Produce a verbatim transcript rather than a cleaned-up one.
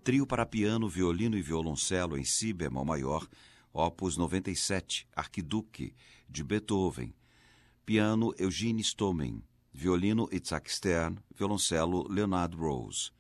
Trio para piano, violino e violoncelo em si bemol maior, opus noventa e sete, Arquiduque, de Beethoven. Piano, Eugene Stollman. Violino, Itzhak Stern. Violoncelo, Leonard Rose.